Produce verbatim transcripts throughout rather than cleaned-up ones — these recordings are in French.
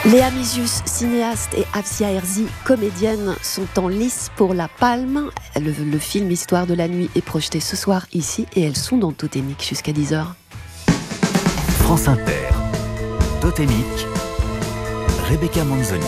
Léa Mizius, cinéaste, et Afsia Herzi, comédienne, sont en lice pour la Palme. Le, le film Histoire de la nuit est projeté ce soir ici et elles sont dans Totémique jusqu'à dix heures. France Inter, Totémique, Rebecca Manzoni.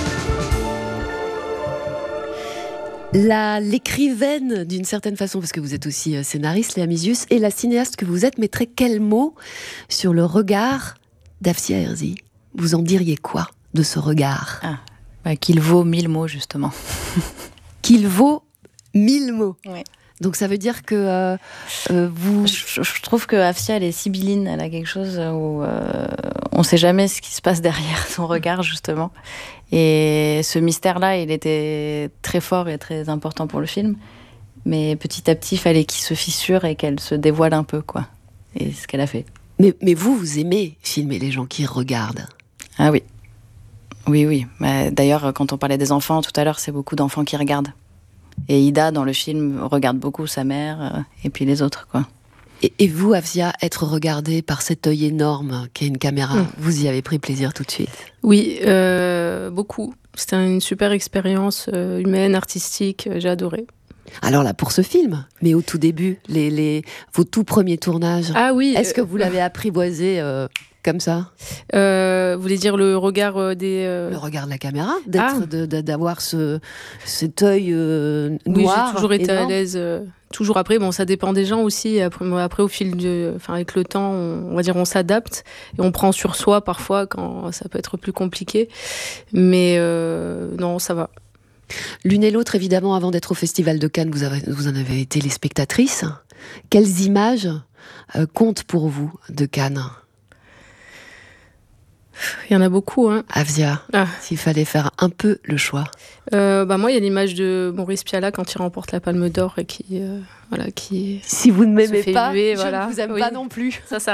La, l'écrivaine, d'une certaine façon, parce que vous êtes aussi scénariste, Léa Mizius, et la cinéaste que vous êtes, mettrait quel mot sur le regard d'Afsia Herzi ? Vous en diriez quoi de ce regard ? ah, bah, Qu'il vaut mille mots, justement. Qu'il vaut mille mots. Oui. Donc ça veut dire que euh, euh, vous... Je, je trouve que Afsia, elle est sibylline. Elle a quelque chose où euh, on ne sait jamais ce qui se passe derrière son regard, justement. Et ce mystère-là, il était très fort et très important pour le film. Mais petit à petit, il fallait qu'il se fissure et qu'elle se dévoile un peu, quoi. Et c'est ce qu'elle a fait. Mais, mais vous, vous aimez filmer les gens qui regardent ? Ah oui. Oui, oui. Bah, d'ailleurs, quand on parlait des enfants tout à l'heure, c'est beaucoup d'enfants qui regardent. Et Ida, dans le film, regarde beaucoup sa mère euh, et puis les autres, quoi. Et, et vous, Afsia, être regardée par cet œil énorme qu'est une caméra, mmh. vous y avez pris plaisir tout de suite ? Oui, euh, beaucoup. C'était une super expérience euh, humaine, artistique, euh, j'ai adoré. Alors là, pour ce film, mais au tout début, les, les, vos tout premiers tournages, ah oui, est-ce que euh, vous l'avez apprivoisé euh, comme ça ? euh, Vous voulez dire le regard euh, des... Euh... Le regard de la caméra, d'être, ah. de, de, d'avoir ce, cet œil euh, noir. Oui, j'ai toujours été énorme. à l'aise. Euh, toujours après, bon, ça dépend des gens aussi. Après, après au fil de... Enfin, avec le temps, on, on va dire, on s'adapte. Et on prend sur soi, parfois, quand ça peut être plus compliqué. Mais euh, non, ça va. L'une et l'autre, évidemment, avant d'être au Festival de Cannes, vous, avez, vous en avez été les spectatrices. Quelles images euh, comptent pour vous de Cannes ? Il y en a beaucoup, hein. Afsia, ah. s'il fallait faire un peu le choix. Euh, bah moi, il y a l'image de Maurice Pialat quand il remporte la Palme d'Or et qui, euh, voilà, qui. Si vous ne m'aimez pas, huer, je voilà. ne vous aime oui. pas non plus. Ça, ça